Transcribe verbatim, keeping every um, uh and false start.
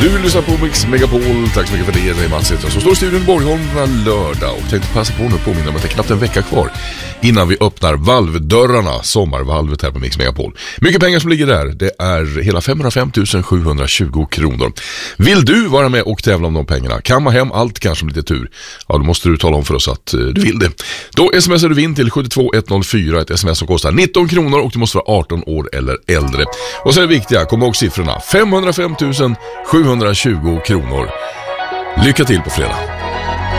Du lyssnar på Mix Megapol. Tack så mycket för det. Det är Mats Hedström som står i studion i Borgholm den lördag. Och tänkte passa på nu att påminna om att det är knappt en vecka kvar innan vi öppnar valvdörrarna, sommarvalvet här på Mix Megapol. Mycket pengar som ligger där. Det är hela femhundrafem tusen sjuhundratjugo kronor. Vill du vara med och tävla om de pengarna? Kamma hem allt kanske med lite tur. Ja, då måste du tala om för oss att du vill det. Då smsar du vinn till sju två ett noll fyra, ett sms som kostar nitton kronor och du måste vara arton år eller äldre. Och så är det viktiga, kom ihåg siffrorna. femhundrafem tusen sjuhundratjugo kronor. Lycka till på fredag.